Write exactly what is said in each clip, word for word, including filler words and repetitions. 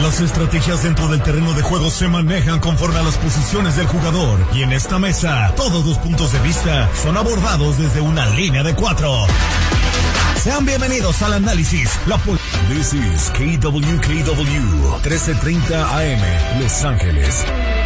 Las estrategias dentro del terreno de juego se manejan conforme a las posiciones del jugador. Y en esta mesa, todos los puntos de vista son abordados desde una línea de cuatro. Sean bienvenidos al análisis. La pol- This is K W K W, trece treinta A M, Los Ángeles.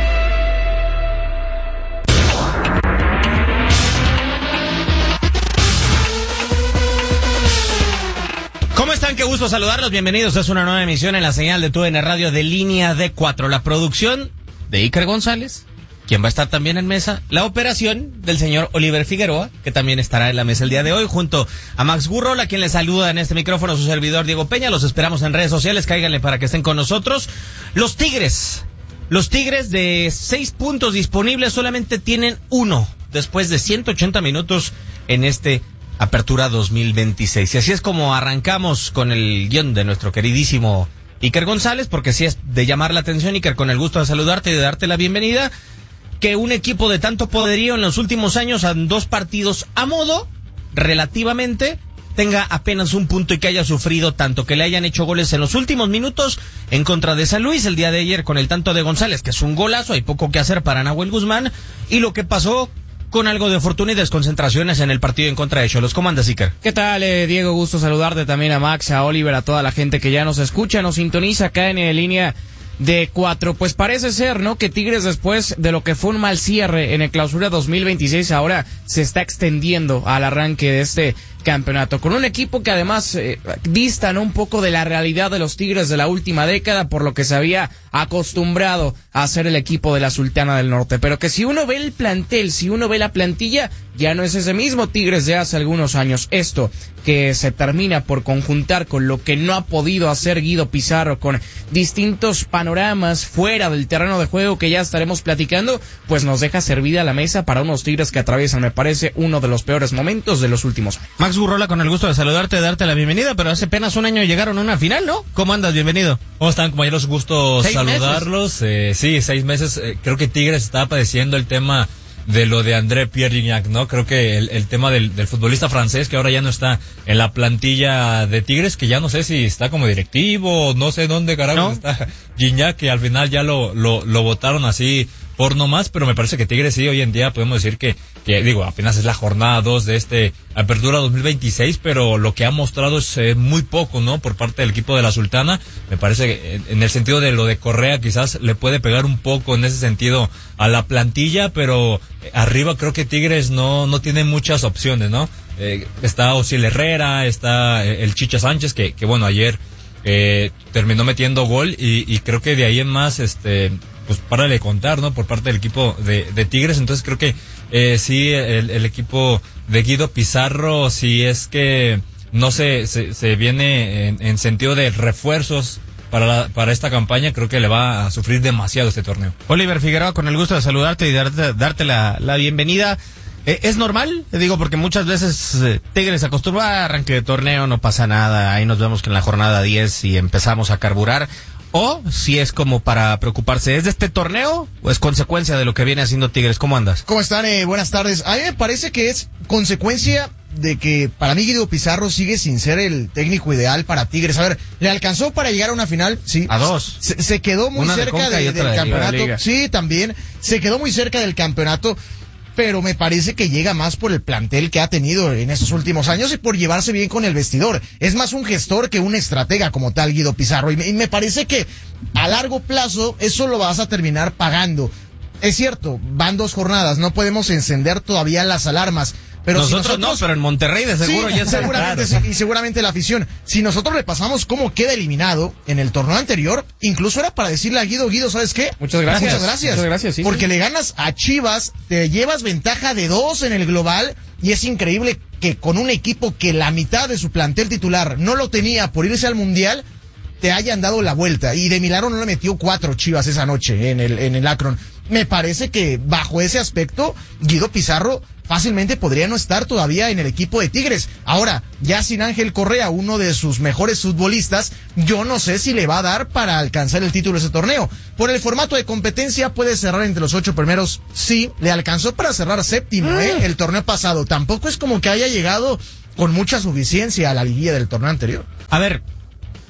¿Cómo están? Qué gusto saludarlos. Bienvenidos. Es una nueva emisión en la señal de T U D N Radio de Línea D cuatro. La producción de Iker González, quien va a estar también en mesa. La operación del señor Oliver Figueroa, que también estará en la mesa el día de hoy, junto a Max Gurrola, quien les saluda en este micrófono, su servidor Diego Peña. Los esperamos en redes sociales. Cáiganle para que estén con nosotros. Los Tigres. Los Tigres, de seis puntos disponibles, solamente tienen uno después de ciento ochenta minutos en este Apertura dos mil veintiséis. Y así es como arrancamos con el guión de nuestro queridísimo Iker González, porque sí es de llamar la atención, Iker, con el gusto de saludarte y de darte la bienvenida, que un equipo de tanto poderío en los últimos años, en dos partidos a modo, relativamente, tenga apenas un punto y que haya sufrido tanto, que le hayan hecho goles en los últimos minutos en contra de San Luis el día de ayer con el tanto de González, que es un golazo, hay poco que hacer para Nahuel Guzmán, y lo que pasó con algo de fortuna y desconcentraciones en el partido en contra de Xolos. ¿Cómo andas, Iker? ¿Qué tal, eh, Diego? Gusto saludarte también a Max, a Oliver, a toda la gente que ya nos escucha, nos sintoniza acá en eh, Línea de cuatro. Pues parece ser, ¿no?, que Tigres, después de lo que fue un mal cierre en el Clausura dos mil veintiséis, ahora se está extendiendo al arranque de este campeonato, con un equipo que además eh, distan un poco de la realidad de los Tigres de la última década, por lo que se había acostumbrado a ser el equipo de la Sultana del Norte, pero que si uno ve el plantel, si uno ve la plantilla, ya no es ese mismo Tigres de hace algunos años. Esto que se termina por conjuntar con lo que no ha podido hacer Guido Pizarro, con distintos panoramas fuera del terreno de juego que ya estaremos platicando, pues nos deja servida la mesa para unos Tigres que atraviesan, me parece, uno de los peores momentos de los últimos años. Max Gurrola, con el gusto de saludarte, de darte la bienvenida, pero hace apenas un año llegaron a una final, ¿no? ¿Cómo andas? Bienvenido. ¿Cómo están, compañeros? Gusto saludarlos. Eh, sí, seis meses. Eh, creo que Tigres está padeciendo el tema de lo de André Pierre Gignac, ¿no? Creo que el, el tema del, del futbolista francés, que ahora ya no está en la plantilla de Tigres, que ya no sé si está como directivo, no sé dónde carajo ¿No? está Gignac, que al final ya lo, lo, lo votaron así por nomás, pero me parece que Tigres sí, hoy en día podemos decir que, que digo, apenas es la jornada dos de este Apertura dos mil veintiséis, pero lo que ha mostrado es eh, muy poco, ¿no?, por parte del equipo de la Sultana. Me parece que en, en el sentido de lo de Correa quizás le puede pegar un poco en ese sentido a la plantilla, pero arriba creo que Tigres no, no tiene muchas opciones, ¿no? Eh, está Osiel Herrera, está eh, el Chicha Sánchez, que, que bueno, ayer eh, terminó metiendo gol y, y creo que de ahí en más, este, pues para de contar, ¿no?, por parte del equipo de, de Tigres. Entonces creo que eh, sí, el, el equipo de Guido Pizarro, si es que no se, se, se viene en, en sentido de refuerzos para la, para esta campaña, creo que le va a sufrir demasiado este torneo. Oliver Figueroa, con el gusto de saludarte y darte, darte la, la bienvenida. Eh, ¿Es normal? Te digo, porque muchas veces eh, Tigres acostumbra a arranque de torneo, no pasa nada, ahí nos vemos que en la jornada diez y empezamos a carburar. O si es como para preocuparse, ¿es de este torneo o es consecuencia de lo que viene haciendo Tigres? ¿Cómo andas? ¿Cómo están? Eh, buenas tardes. A mí me parece que es consecuencia de que para mí Guido Pizarro sigue sin ser el técnico ideal para Tigres. A ver, ¿le alcanzó para llegar a una final? Sí. A dos. Se, se quedó muy una cerca de de, de, del campeonato. Liga. Sí, también. Se quedó muy cerca del campeonato, pero me parece que llega más por el plantel que ha tenido en estos últimos años y por llevarse bien con el vestidor. Es más un gestor que un estratega como tal, Guido Pizarro. Y me, y me parece que a largo plazo eso lo vas a terminar pagando. Es cierto, van dos jornadas, no podemos encender todavía las alarmas. Pero nosotros, si nosotros no, pero en Monterrey de seguro sí, ya está seguramente claro. sí, y seguramente la afición. Si nosotros repasamos cómo queda eliminado en el torneo anterior, incluso era para decirle a Guido, Guido, ¿sabes qué? Muchas gracias. Muchas gracias. Muchas gracias, sí, Porque sí. le ganas a Chivas, te llevas ventaja de dos en el global y es increíble que con un equipo que la mitad de su plantel titular no lo tenía por irse al Mundial, te hayan dado la vuelta. Y de milagro no le metió cuatro Chivas esa noche en el, en el Akron. Me parece que bajo ese aspecto, Guido Pizarro fácilmente podría no estar todavía en el equipo de Tigres. Ahora, ya sin Ángel Correa, uno de sus mejores futbolistas, yo no sé si le va a dar para alcanzar el título de ese torneo. Por el formato de competencia puede cerrar entre los ocho primeros, sí, le alcanzó para cerrar séptimo, mm. ¿eh? El torneo pasado. Tampoco es como que haya llegado con mucha suficiencia a la liguilla del torneo anterior. A ver,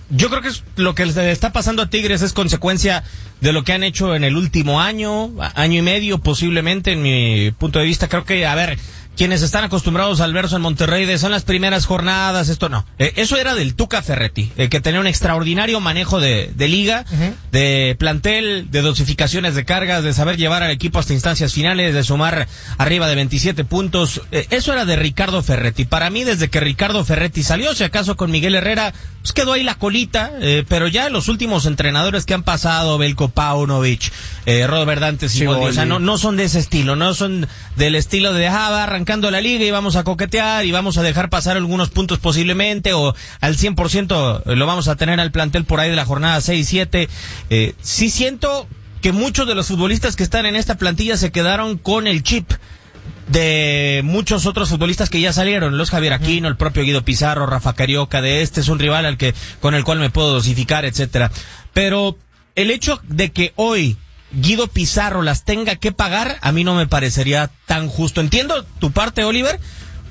Yo creo que es lo que le está pasando a Tigres es consecuencia de lo que han hecho en el último año, año y medio posiblemente, en mi punto de vista. Creo que, a ver, quienes están acostumbrados al verso en Monterrey de son las primeras jornadas, esto no. Eh, eso era del Tuca Ferretti, eh, que tenía un extraordinario manejo de, de liga, uh-huh. de plantel, de dosificaciones de cargas, de saber llevar al equipo hasta instancias finales, de sumar arriba de veintisiete puntos. Eh, eso era de Ricardo Ferretti. Para mí, desde que Ricardo Ferretti salió, si acaso con Miguel Herrera, pues quedó ahí la colita, eh, pero ya los últimos entrenadores que han pasado, Belko Paunovic, eh, Robert Dantes y Boldi, o sea, no, no son de ese estilo, no son del estilo de, ah, va arrancando la liga y vamos a coquetear y vamos a dejar pasar algunos puntos posiblemente, o al cien por ciento lo vamos a tener al plantel por ahí de la jornada seis siete. Eh, sí siento que muchos de los futbolistas que están en esta plantilla se quedaron con el chip de muchos otros futbolistas que ya salieron, los Javier Aquino, el propio Guido Pizarro, Rafa Carioca, de este es un rival al que con el cual me puedo dosificar, etcétera. Pero el hecho de que hoy Guido Pizarro las tenga que pagar, a mí no me parecería tan justo. Entiendo tu parte, Oliver,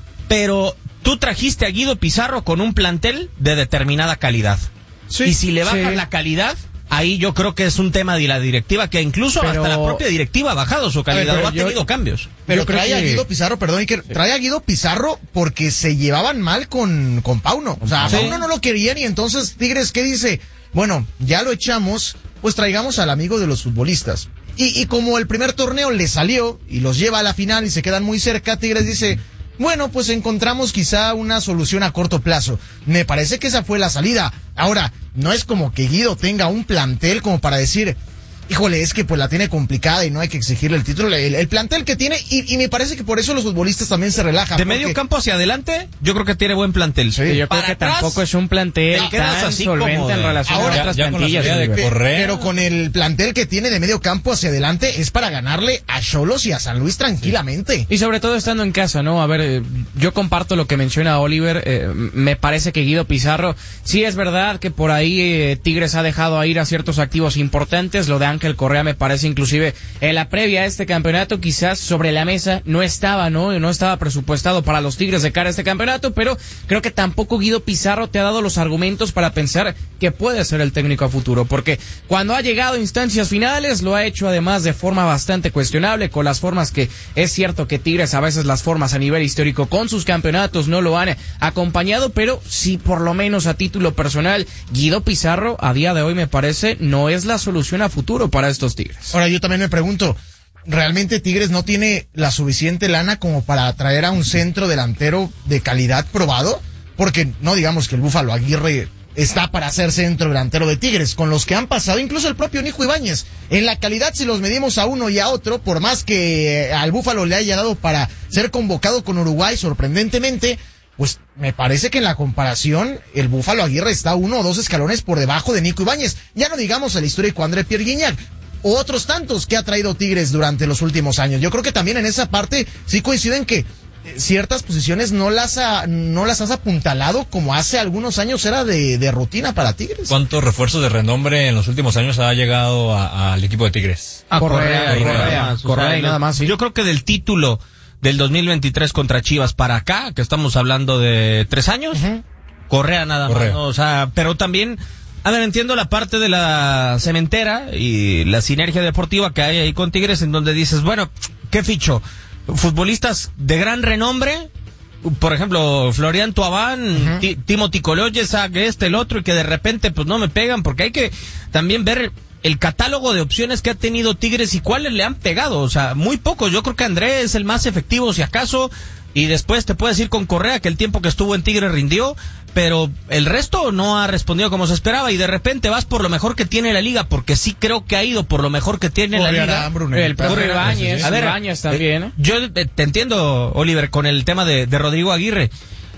pero tú trajiste a Guido Pizarro con un plantel de determinada calidad. Sí, y si le bajas sí. la calidad, ahí yo creo que es un tema de la directiva, que incluso pero, hasta la propia directiva ha bajado su calidad, ver, o ha yo, tenido cambios. Pero trae que... a Guido Pizarro, perdón, que trae a Guido Pizarro porque se llevaban mal con, con Pauno. O sea, a sí. Pauno no lo querían y entonces Tigres, ¿qué dice? Bueno, ya lo echamos, pues traigamos al amigo de los futbolistas. Y, y como el primer torneo le salió y los lleva a la final y se quedan muy cerca, Tigres dice... Bueno, pues encontramos quizá una solución a corto plazo. Me parece que esa fue la salida. Ahora, no es como que Guido tenga un plantel como para decir, híjole, es que pues la tiene complicada y no hay que exigirle el título. El, el plantel que tiene, y, y me parece que por eso los futbolistas también se relajan. De porque... medio campo hacia adelante, yo creo que tiene buen plantel. Sí, yo Para creo que atrás, tampoco es un plantel tan así solvente de... en relación Ahora, a otras ya, ya plantillas. Con la de Correa. Pero con el plantel que tiene de medio campo hacia adelante es para ganarle a Xolos y a San Luis tranquilamente. Sí. Y sobre todo estando en casa, ¿no? A ver, eh, yo comparto lo que menciona Oliver. Eh, me parece que Guido Pizarro, sí es verdad que por ahí eh, Tigres ha dejado a ir a ciertos activos importantes. Lo de Ángel Correa me parece inclusive en la previa a este campeonato quizás sobre la mesa no estaba, ¿no? No estaba presupuestado para los Tigres de cara a este campeonato, pero creo que tampoco Guido Pizarro te ha dado los argumentos para pensar que puede ser el técnico a futuro, porque cuando ha llegado a instancias finales lo ha hecho además de forma bastante cuestionable, con las formas que es cierto que Tigres a veces las formas a nivel histórico con sus campeonatos no lo han acompañado, pero sí por lo menos a título personal Guido Pizarro a día de hoy me parece no es la solución a futuro para estos Tigres. Ahora yo también me pregunto, ¿realmente Tigres no tiene la suficiente lana como para atraer a un centro delantero de calidad probado? Porque no digamos que el Búfalo Aguirre está para ser centro delantero de Tigres, con los que han pasado, incluso el propio Nico Ibáñez. En la calidad, si los medimos a uno y a otro, por más que al Búfalo le haya dado para ser convocado con Uruguay sorprendentemente, pues me parece que en la comparación el Búfalo Aguirre está uno o dos escalones por debajo de Nico Ibáñez. Ya no digamos el histórico André Pierre Gignac, o otros tantos que ha traído Tigres durante los últimos años. Yo creo que también en esa parte sí coinciden que ciertas posiciones no las ha, no las has apuntalado como hace algunos años era de, de rutina para Tigres. ¿Cuántos refuerzos de renombre en los últimos años ha llegado al equipo de Tigres? A Correa, Correa, Correa, Correa y nada más. Sí. Yo creo que del título del dos mil veintitrés contra Chivas para acá, que estamos hablando de tres años, uh-huh. Correa nada Correa. más, ¿no? O sea, pero también... A ver, entiendo la parte de la cementera y la sinergia deportiva que hay ahí con Tigres, en donde dices, bueno, ¿qué ficho? Futbolistas de gran renombre, por ejemplo, Florian Thauvin, uh-huh. Timothy Coloyesa, que este, el otro, y que de repente pues no me pegan, porque hay que también ver el catálogo de opciones que ha tenido Tigres y cuáles le han pegado, o sea, muy pocos. Yo creo que Andrés es el más efectivo, si acaso, y después te puedes ir con Correa, que el tiempo que estuvo en Tigres rindió, pero el resto no ha respondido como se esperaba, y de repente vas por lo mejor que tiene la liga, porque sí creo que ha ido por lo mejor que tiene la liga. El propio Ibáñez, a ver, Ibáñez también, ¿eh? Yo te entiendo, Oliver, con el tema de, de Rodrigo Aguirre,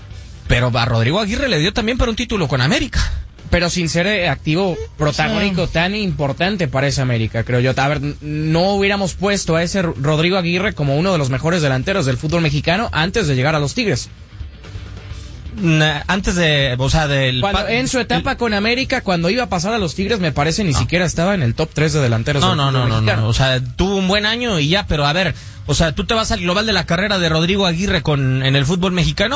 pero a Rodrigo Aguirre le dio también para un título con América. Pero sin ser activo protagónico sí. tan importante para esa América, creo yo. A ver, no hubiéramos puesto a ese Rodrigo Aguirre como uno de los mejores delanteros del fútbol mexicano antes de llegar a los Tigres. Antes de, o sea, del... Cuando, en su etapa el, con América, cuando iba a pasar a los Tigres, me parece ni no. siquiera estaba en el top tres de delanteros no, del no, fútbol no, mexicano. No, no, o sea, tuvo un buen año y ya, pero a ver, o sea, tú te vas al global de la carrera de Rodrigo Aguirre con en el fútbol mexicano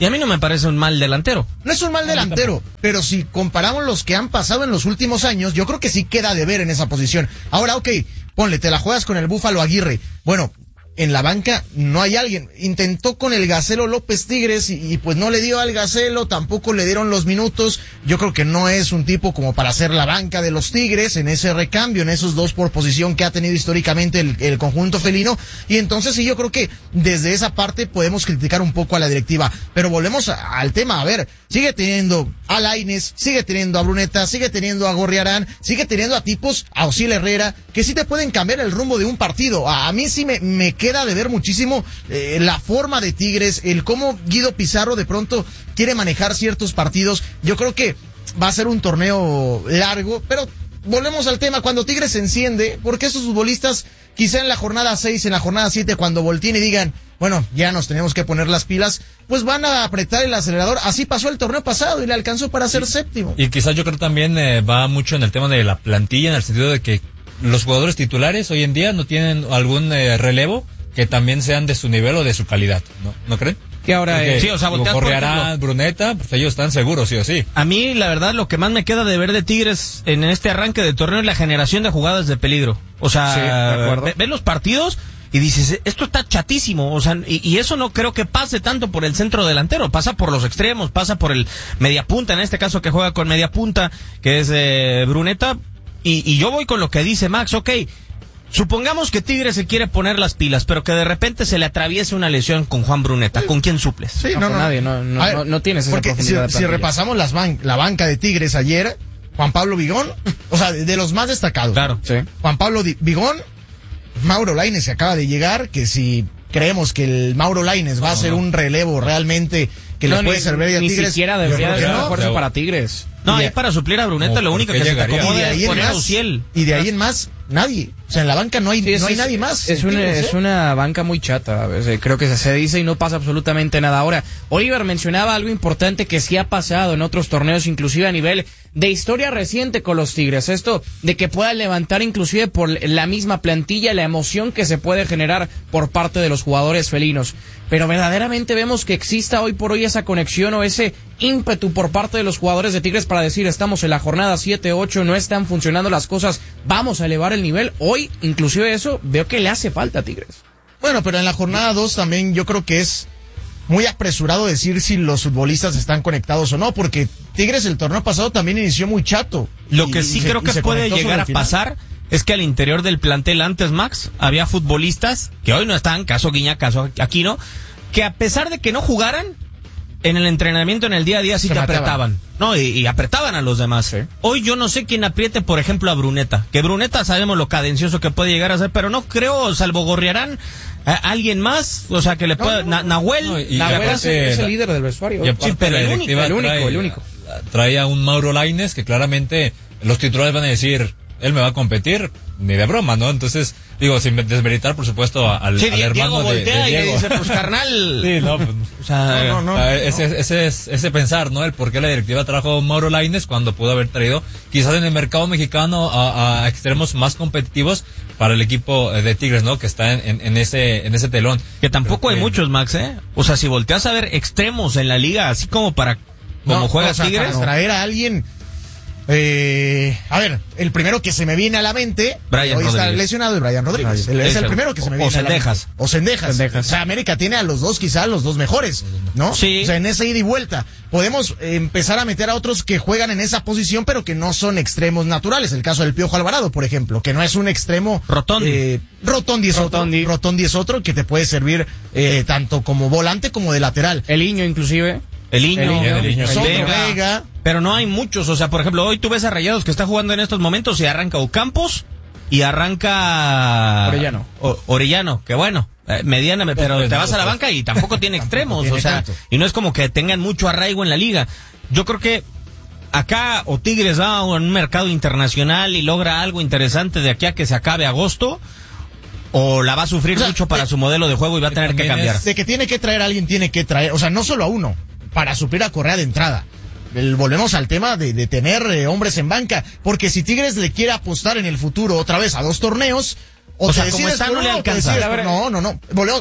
Y a mí no me parece un mal delantero. No es un mal delantero, pero si comparamos los que han pasado en los últimos años, yo creo que sí queda de ver en esa posición. Ahora, ok, ponle, te la juegas con el Búfalo Aguirre. Bueno, en la banca no hay alguien. Intentó con el Gacelo López Tigres y, y pues no le dio al Gacelo, tampoco le dieron los minutos. Yo creo que no es un tipo como para hacer la banca de los Tigres en ese recambio, en esos dos por posición que ha tenido históricamente el, el conjunto felino. Y entonces sí, yo creo que desde esa parte podemos criticar un poco a la directiva. Pero volvemos a, al tema, a ver, sigue teniendo a Lainez, sigue teniendo a Bruneta, sigue teniendo a Gorriarán, sigue teniendo a tipos, a Osiel Herrera, que sí te pueden cambiar el rumbo de un partido. A, a mí sí me, me queda de ver muchísimo eh, la forma de Tigres, el cómo Guido Pizarro de pronto quiere manejar ciertos partidos. Yo creo que va a ser un torneo largo, pero volvemos al tema, cuando Tigres se enciende, porque esos futbolistas quizá en la jornada seis, en la jornada siete, cuando volteen y digan, bueno, ya nos tenemos que poner las pilas, pues van a apretar el acelerador. Así pasó el torneo pasado y le alcanzó para ser séptimo. Y quizás yo creo también eh, va mucho en el tema de la plantilla, en el sentido de que los jugadores titulares hoy en día no tienen algún eh, relevo que también sean de su nivel o de su calidad, ¿no? ¿No creen? Que ahora Porque, eh, sí, o sea, volteas, por ejemplo, Bruneta, pues ellos están seguros, sí o sí. A mí, la verdad, lo que más me queda de ver de Tigres en este arranque de torneo es la generación de jugadas de peligro. O sea, sí, de acuerdo. ve- ves los partidos y dices, esto está chatísimo. O sea, y, y eso no creo que pase tanto por el centro delantero. Pasa por los extremos, pasa por el mediapunta, en este caso que juega con mediapunta, que es eh, Bruneta. Y, y yo voy con lo que dice Max, ok. Supongamos que Tigres se quiere poner las pilas, pero que de repente se le atraviese una lesión con Juan Bruneta. ¿Con quién suples? Sí, no, con nadie, no, no, A ver, no, no tienes esa porque si, profundidad de si plantilla. repasamos las ban la banca de Tigres ayer, Juan Pablo Vigón, o sea, de, de los más destacados. Claro. Sí. Juan Pablo Di- Vigón, Mauro Lainez se acaba de llegar, que si creemos que el Mauro Lainez va a ser un relevo realmente que No, le puede ni, servir a ni Tigres, siquiera yo debería creo de que ser no. refuerzo pero- para Tigres. No, Y ahí de- para suplir a Bruneta No, lo ¿por único qué que se te llegaría? Y acomoda de ahí es en poner a más, Uciel. y de ahí en más, nadie. O sea, en la banca no hay, Sí, no es- hay es- nadie más. Es en una, Tigres, es ¿eh? una banca muy chata, a veces, creo que se dice y no pasa absolutamente nada. Ahora, Oliver mencionaba algo importante que sí ha pasado en otros torneos, inclusive a nivel de historia reciente con los Tigres. Esto de que pueda levantar inclusive por la misma plantilla la emoción que se puede generar por parte de los jugadores felinos. Pero verdaderamente vemos que exista hoy por hoy esa conexión o ese ímpetu por parte de los jugadores de Tigres para decir, estamos en la jornada siete, ocho, no están funcionando las cosas, vamos a elevar el nivel. Hoy, inclusive eso, veo que le hace falta a Tigres. Bueno, pero en la jornada dos también yo creo que es muy apresurado decir si los futbolistas están conectados o no, porque Tigres el torneo pasado también inició muy chato. Lo Y- que y sí se- creo y que se puede conectó sobre llegar el a final. pasar es que al interior del plantel antes, Max, había futbolistas que hoy no están, caso Guiñac, caso Aquino, que a pesar de que no jugaran, en el entrenamiento, en el día a día, sí Se te mataban. apretaban. No, y, y apretaban a los demás. Hoy yo no sé quién apriete, por ejemplo, a Bruneta. Que Bruneta sabemos lo cadencioso que puede llegar a ser, pero no creo, salvo Gorriarán, a alguien más, o sea, que le pueda... Na- Nahuel, No, y- Nahuel aparte, es, es el la- líder del vestuario. Y aparte, Sí, pero la el directiva único, el único, trae- el único. Trae a un Mauro Lainez que claramente los titulares van a decir, él me va a competir, ni de broma, ¿no? Entonces, digo, sin desmeritar, por supuesto, a- al, sí, al Diego hermano de, voltea de y le Diego. dice, pues carnal... Sí, no, pues, O sea, No, no, no. Ah, ese, ese, es, ese pensar, ¿no? El por qué la directiva trajo a Mauro Lainez cuando pudo haber traído quizás en el mercado mexicano a, a extremos más competitivos para el equipo de Tigres, ¿no? Que está en, en, en ese en ese telón. Que tampoco Creo hay que- muchos, Max, ¿eh? O sea, si volteas a ver extremos en la liga, así como para... Como No, juega o sea, Tigres... para traer a alguien. Eh, a ver, el primero que se me viene a la mente, Brian hoy está Rodríguez. lesionado, es Brian Rodríguez. Brian. El- es el Ese. primero que se me O- viene o a la mente. Cendejas. O Cendejas. Cendejas. O sea, América tiene a los dos, quizás los dos mejores, ¿no? Sí. O sea, en esa ida y vuelta. Podemos eh, empezar a meter a otros que juegan en esa posición, pero que no son extremos naturales. El caso del Piojo Alvarado, por ejemplo, que no es un extremo. Rotondi. Eh, Rotondi es Rotondi. otro. Rotondi es otro que te puede servir eh, tanto como volante como de lateral. El Iño, inclusive. El Iño, El Iño, el Iño, el Soto, Vega. Vega. Pero no hay muchos, o sea, por ejemplo, hoy tú ves a Rayados que está jugando en estos momentos y arranca Ocampos y arranca... Orellano. O- Orellano, que bueno, eh, mediana, pero pues, te no, vas a la pues. banca y tampoco tiene extremos, tiene o sea, tanto. y no es como que tengan mucho arraigo en la liga. Yo creo que acá o Tigres va a un mercado internacional y logra algo interesante de aquí a que se acabe agosto, o la va a sufrir O sea, mucho para de- su modelo de juego y va a tener que también cambiar. es- De que tiene que traer a alguien, tiene que traer, o sea, no solo a uno, para suplir a Correa de entrada. El- volvemos al tema de, de tener eh, hombres en banca, porque si Tigres le quiere apostar en el futuro otra vez a dos torneos, o, O te sea, como decides está, por no le uno o te alcanza. decides La por- verdad- No, no, no. Volvemos-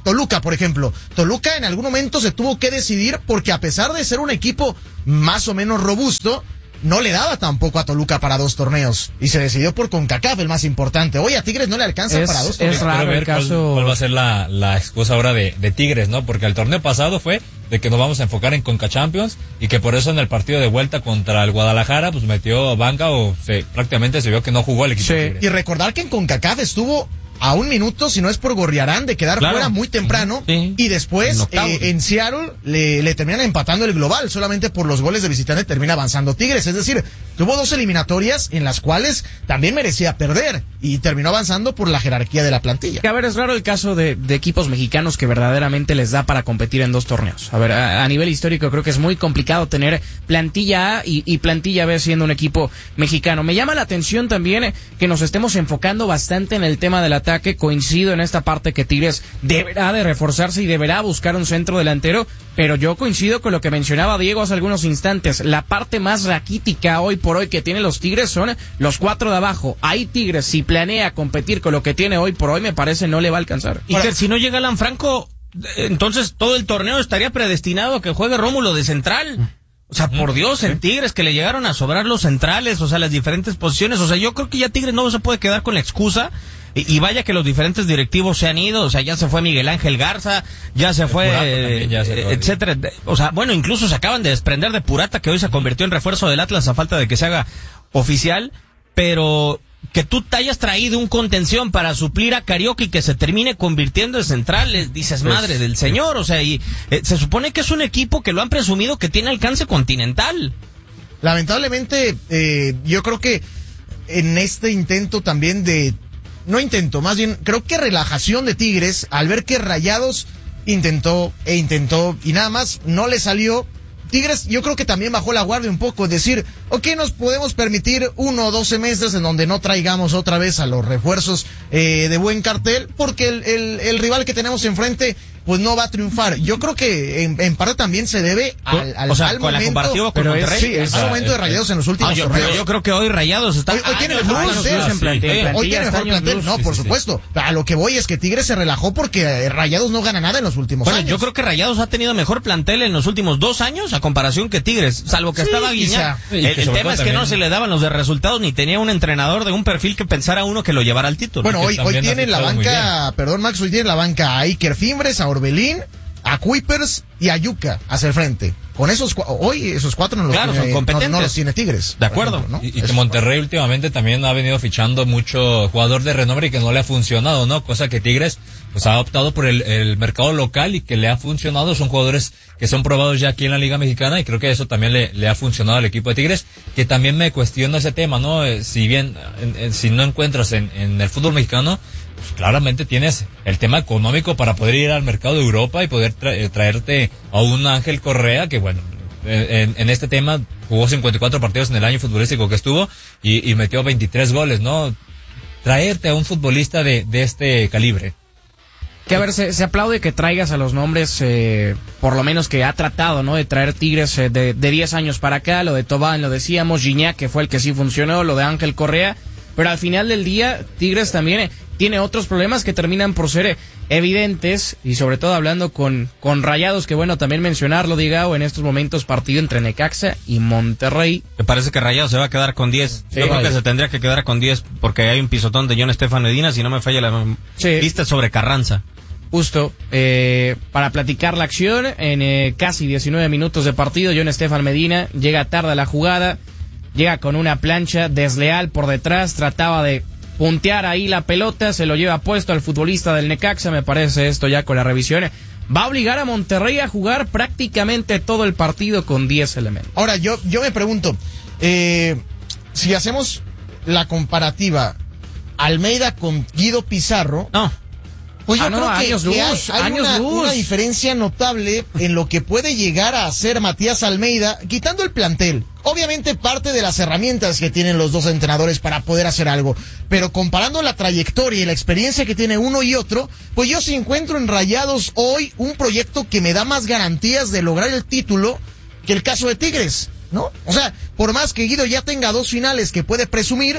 Toluca, por ejemplo. Toluca en algún momento se tuvo que decidir porque a pesar de ser un equipo más o menos robusto, no le daba tampoco a Toluca para dos torneos. Y se decidió por CONCACAF, el más importante. Hoy a Tigres no le alcanza es, para dos torneos. Es raro el caso. Cuál, cuál va a ser la, la excusa ahora de, de Tigres, ¿no? Porque el torneo pasado fue de que nos vamos a enfocar en Conca Champions y que por eso en el partido de vuelta contra el Guadalajara, pues metió banca o se, prácticamente se vio que no jugó el equipo Sí. de Tigres. Y recordar que en CONCACAF estuvo a un minuto, si no es por Gorriarán, de quedar Claro. fuera muy temprano. Sí. Y después, En octavos. eh, en Seattle, le, le terminan empatando el global. Solamente por los goles de visitante termina avanzando Tigres. Es decir, tuvo dos eliminatorias en las cuales también merecía perder. Y terminó avanzando por la jerarquía de la plantilla. Que, a ver, es raro el caso de, de equipos mexicanos que verdaderamente les da para competir en dos torneos. A ver, a, a nivel histórico creo que es muy complicado tener plantilla A y, y plantilla B siendo un equipo mexicano. Me llama la atención también que nos estemos enfocando bastante en el tema del ataque. Coincido en esta parte que Tigres deberá de reforzarse y deberá buscar un centro delantero, pero yo coincido con lo que mencionaba Diego hace algunos instantes. La parte más raquítica hoy por hoy que tienen los Tigres son los cuatro de abajo. Ahí Tigres, si planea competir con lo que tiene hoy por hoy, me parece no le va a alcanzar. Y que si no llega Alan Franco, entonces todo el torneo estaría predestinado a que juegue Rómulo de central. O sea, por Dios, en Tigres que le llegaron a sobrar los centrales, o sea, las diferentes posiciones. O sea, yo creo que ya Tigres no se puede quedar con la excusa. Y, y vaya que los diferentes directivos se han ido, o sea, ya se fue Miguel Ángel Garza, ya se fue, también, ya se eh, fue. etcétera. O sea, bueno, incluso se acaban de desprender de Purata, que hoy se convirtió en refuerzo del Atlas a falta de que se haga oficial, pero que tú te hayas traído un contención para suplir a Carioca y que se termine convirtiendo en central, dices, madre del señor, o sea, y eh, se supone que es un equipo que lo han presumido que tiene alcance continental. Lamentablemente, eh, yo creo que en este intento también de, no intento, más bien, creo que relajación de Tigres, al ver que Rayados intentó e intentó y nada más no le salió, Tigres yo creo que también bajó la guardia un poco, es decir, ok, nos podemos permitir uno o dos semestres en donde no traigamos otra vez a los refuerzos eh, de buen cartel, porque el, el, el rival que tenemos enfrente pues no va a triunfar. Yo creo que en, en parte también se debe al, al o sea, mal con la momento, comparativa con pero es- Monterrey. sí, es Ah, el momento de Rayados en los últimos Ah, yo, torneos. pero yo creo que hoy Rayados está Hoy, hoy tiene años, mejor años plantel. luz en plantel. Sí, Hoy tiene mejor años plantel, luz. no, Sí, por sí, sí. supuesto. A lo que voy es que Tigres se relajó porque eh, Rayados no gana nada en los últimos Bueno, años. yo creo que Rayados ha tenido mejor plantel en los últimos dos años a comparación que Tigres, salvo que Sí, estaba Guiñac. quizá. El, Y que el sobre tema todo es que no también- se le daban los de resultados ni tenía un entrenador de un perfil que pensara uno que lo llevara al título. Bueno, que hoy, hoy también ha tiene en la fichado muy banca, perdón Max, hoy tiene en la banca a Iker Fimbres, a Orbelín, a Kuipers y a Yuca hacia el frente. Con esos, cua- hoy esos cuatro no los, Claro, tiene, son no- competentes. no, los tiene Tigres. De por acuerdo. ejemplo, ¿no? Y, y que Eso- Monterrey últimamente también ha venido fichando mucho jugador de renombre y que no le ha funcionado, ¿no? Cosa que Tigres pues ha optado por el, el mercado local y que le ha funcionado. Son jugadores que son probados ya aquí en la Liga Mexicana y creo que eso también le, le ha funcionado al equipo de Tigres, que también me cuestiona ese tema, ¿no? Eh, si bien, en- en- si no encuentras en, en el fútbol mexicano, pues claramente tienes el tema económico para poder ir al mercado de Europa y poder tra- eh, traerte a un Ángel Correa que, bueno, en, en este tema jugó cincuenta y cuatro partidos en el año futbolístico que estuvo y, y metió veintitrés goles, ¿no? Traerte a un futbolista de, de este calibre. Que a ver, se, se aplaude que traigas a los nombres, eh, por lo menos que ha tratado, ¿no? De traer Tigres eh, de, de diez años para acá, lo de Tobán, lo decíamos, Gignac, que fue el que sí funcionó, lo de Ángel Correa, pero al final del día, Tigres también eh, tiene otros problemas que terminan por ser eh, evidentes, y sobre todo hablando con, con Rayados, que bueno, también mencionarlo, Digao, en estos momentos partido entre Necaxa y Monterrey. Me parece que Rayados se va a quedar con diez. Sí, Yo creo vale. que se tendría que quedar con diez porque hay un pisotón de John Estefan Medina, si no me falla la Sí. pista sobre Carranza. Justo, eh, para platicar la acción, en eh, casi diecinueve minutos de partido, John Estefan Medina llega tarde a la jugada, llega con una plancha desleal por detrás, trataba de puntear ahí la pelota, se lo lleva puesto al futbolista del Necaxa, me parece esto ya con la revisión, va a obligar a Monterrey a jugar prácticamente todo el partido con diez elementos. Ahora, yo, yo me pregunto, eh, si hacemos la comparativa Almeida con Guido Pizarro, No. pues yo Ah, no, creo que, años que hay, luz, hay años una, luz. una diferencia notable en lo que puede llegar a hacer Matías Almeida, quitando el plantel. Obviamente parte de las herramientas que tienen los dos entrenadores para poder hacer algo, pero comparando la trayectoria y la experiencia que tiene uno y otro, pues yo sí encuentro en Rayados hoy un proyecto que me da más garantías de lograr el título que el caso de Tigres, ¿no? O sea, por más que Guido ya tenga dos finales que puede presumir,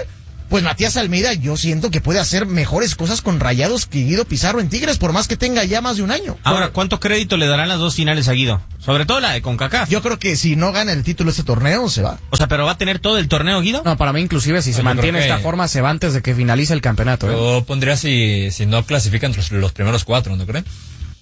pues Matías Almeida yo siento que puede hacer mejores cosas con Rayados que Guido Pizarro en Tigres, por más que tenga ya más de un año. Ahora, ¿cuánto crédito le darán las dos finales a Guido? Sobre todo la de CONCACAF. Yo creo que si no gana el título este torneo, se va. O sea, ¿pero va a tener todo el torneo, Guido? No, para mí inclusive si No, se yo mantiene creo que- esta forma se va antes de que finalice el campeonato. ¿eh? Yo pondría si, si no clasifican entre los, los primeros cuatro, ¿no creen?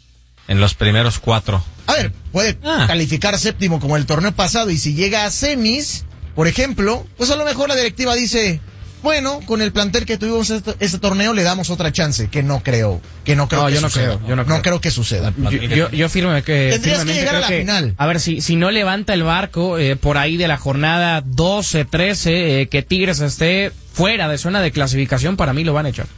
En los primeros cuatro. A ver, puede Ah. calificar séptimo como el torneo pasado y si llega a semis, por ejemplo, pues a lo mejor la directiva dice, bueno, con el plantel que tuvimos este, este torneo le damos otra chance, que no creo, que no creo No, que yo no suceda. creo, yo no creo. que suceda. Yo, yo, yo firme que Tendrías que firmemente llegar a creo la que- final. A ver, si, si no levanta el barco eh, por ahí de la jornada doce, trece, eh, que Tigres esté fuera de zona de clasificación, para mí lo van a echar.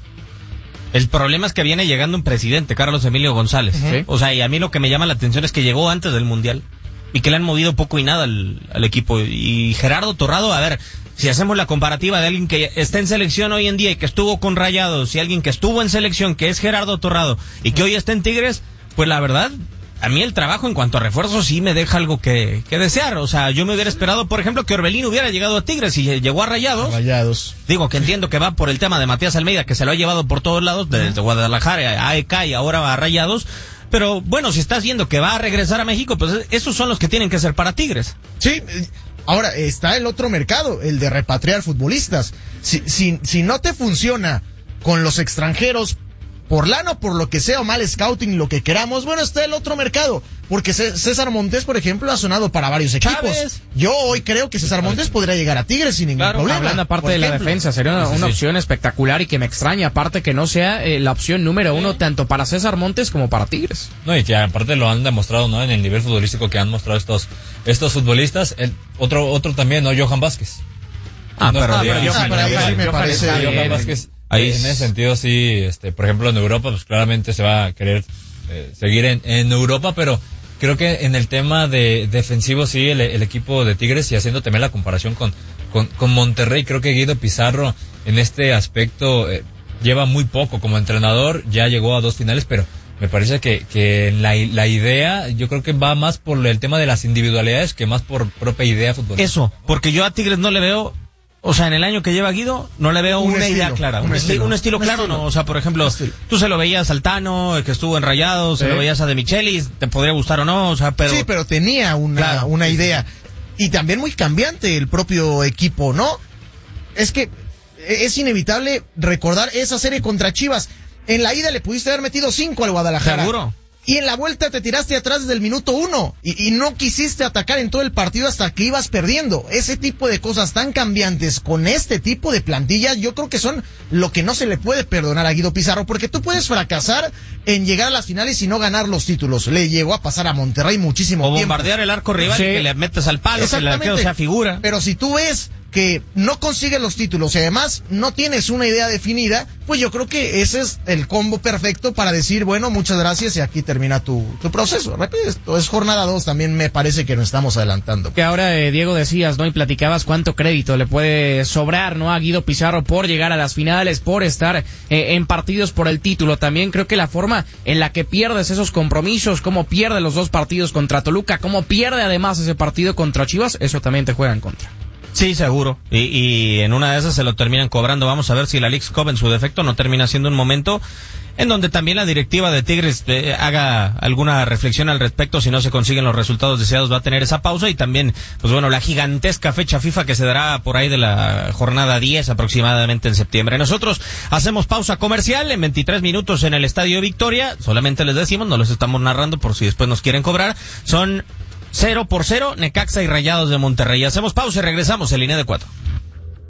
El problema es que viene llegando un presidente, Carlos Emilio González. Ujú. O sea, y a mí lo que me llama la atención es que llegó antes del Mundial y que le han movido poco y nada al, al equipo. Y Gerardo Torrado, a ver, si hacemos la comparativa de alguien que está en selección hoy en día y que estuvo con Rayados y alguien que estuvo en selección, que es Gerardo Torrado, y que hoy está en Tigres, pues la verdad, a mí el trabajo en cuanto a refuerzos sí me deja algo que, que desear. O sea, yo me hubiera esperado, por ejemplo, que Orbelín hubiera llegado a Tigres y llegó a Rayados. Rayados. Digo que entiendo que va por el tema de Matías Almeida, que se lo ha llevado por todos lados, desde Guadalajara a E K y ahora a Rayados. Pero bueno, si estás viendo que va a regresar a México, pues esos son los que tienen que ser para Tigres. Sí, eh, ahora está el otro mercado, el de repatriar futbolistas. Si, si, si no te funciona con los extranjeros, por lana o por lo que sea, o mal scouting, lo que queramos, bueno, está el otro mercado. Porque C- César Montes, por ejemplo, ha sonado para varios equipos. Chávez. Yo hoy creo que César Montes podría llegar a Tigres sin ningún Claro, problema. Hablando aparte por de la ejemplo. defensa, sería una, Sí, sí, una sí. opción espectacular y que me extraña, aparte que no sea eh, la opción número uno tanto para César Montes como para Tigres. No, y que aparte lo han demostrado, ¿no? En el nivel futbolístico que han mostrado estos, estos futbolistas. El, otro, otro también, ¿no? Johan Vázquez. Ah, No, pero pero Dios, Ah, pero ahí Johan- sí me Johan parece. está Johan bien. Vázquez, Ahí en es- ese sentido sí, este, por ejemplo en Europa, pues claramente se va a querer eh, seguir en, en Europa, pero creo que en el tema de defensivo sí, el, el equipo de Tigres, y haciendo también la comparación con, con, con Monterrey, creo que Guido Pizarro en este aspecto eh, lleva muy poco como entrenador, ya llegó a dos finales, pero me parece que, que la, la idea, yo creo que va más por el tema de las individualidades que más por propia idea futbolística. Eso, porque yo a Tigres no le veo, o sea, en el año que lleva Guido, no le veo Un una estilo, idea clara. un Un, esti- estilo. un estilo Un claro, estilo. ¿no? O sea, por ejemplo, Un estilo. tú se lo veías al Tano, el que estuvo en Rayados, se Sí. lo veías a De Michelis, te podría gustar o no, o sea, pero... Sí, pero tenía una, Claro. una idea. Y también muy cambiante el propio equipo, ¿no? Es que es inevitable recordar esa serie contra Chivas. En la ida le pudiste haber metido cinco al Guadalajara. Seguro. Y en la vuelta te tiraste atrás desde el minuto uno. Y, y no quisiste atacar en todo el partido hasta que ibas perdiendo. Ese tipo de cosas tan cambiantes con este tipo de plantillas, yo creo que son lo que no se le puede perdonar a Guido Pizarro. Porque tú puedes fracasar en llegar a las finales y no ganar los títulos. Le llegó a pasar a Monterrey muchísimo O tiempo. bombardear el arco rival Sí. y que le metes al palo, que el arquero sea figura. Pero si tú ves que no consigues los títulos y además no tienes una idea definida, pues yo creo que ese es el combo perfecto para decir, bueno, muchas gracias y aquí termina tu, tu proceso. Repito, esto es jornada dos, también me parece que nos estamos adelantando. Que ahora, eh, Diego, decías, ¿no? Y platicabas cuánto crédito le puede sobrar, ¿no? A Guido Pizarro por llegar a las finales, por estar eh, en partidos por el título. También creo que la forma en la que pierdes esos compromisos, cómo pierde los dos partidos contra Toluca, cómo pierde además ese partido contra Chivas, eso también te juega en contra. Sí, seguro. Y, y en una de esas se lo terminan cobrando. Vamos a ver si la Leagues Cup en su defecto no termina siendo un momento en donde también la directiva de Tigres eh, haga alguna reflexión al respecto. Si no se consiguen los resultados deseados, va a tener esa pausa. Y también, pues bueno, la gigantesca fecha FIFA que se dará por ahí de la jornada diez aproximadamente en septiembre. Nosotros hacemos pausa comercial en veintitrés minutos en el Estadio Victoria. Solamente les decimos, no los estamos narrando por si después nos quieren cobrar. Son cero por cero, Necaxa y Rayados de Monterrey. Hacemos pausa y regresamos en línea de cuatro.